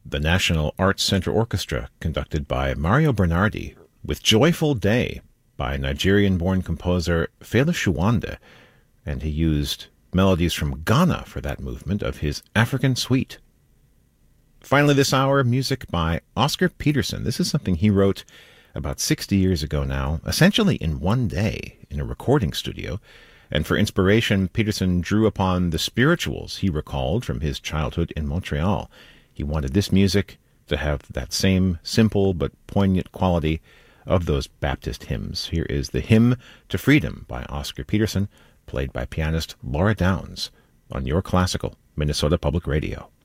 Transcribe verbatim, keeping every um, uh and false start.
the National Arts Center Orchestra, conducted by Mario Bernardi, with Joyful Day by Nigerian-born composer Fela Shuwanda, and he used melodies from Ghana for that movement of his African Suite. Finally this hour, music by Oscar Peterson. This is something he wrote about sixty years ago now, essentially in one day in a recording studio. And for inspiration, Peterson drew upon the spirituals he recalled from his childhood in Montreal. He wanted this music to have that same simple but poignant quality of those Baptist hymns. Here is the Hymn to Freedom by Oscar Peterson, played by pianist Laura Downs, on Your Classical, Minnesota Public Radio.